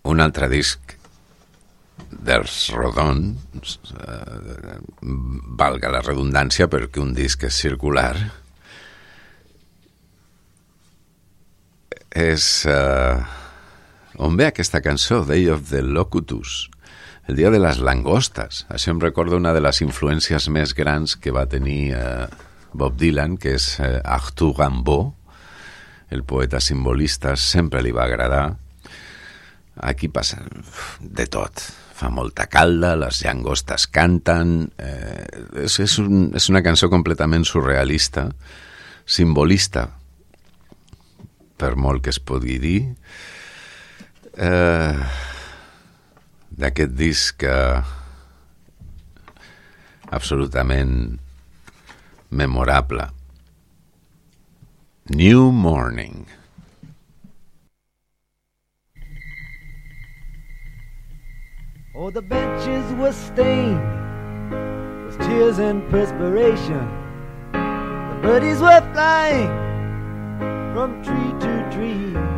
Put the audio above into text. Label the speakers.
Speaker 1: un altre disc dels Rodons, valga la redundància perquè un disc és circular, és on ve aquesta cançó, Day of the Locutus, el dia de les langostes. Això em recorda una de les influències més grans que va tenir Bob Dylan, que és Arthur Rimbaud, el poeta simbolista. Sempre li va agradar. Aquí passa de tot, fa molta calda, les llangostes canten, és una cançó completament surrealista, simbolista, per molt que es pugui dir, d'aquest disc absolutament memorable. New Morning.
Speaker 2: Oh, the benches were stained with tears and perspiration. The birdies were flying from tree to tree.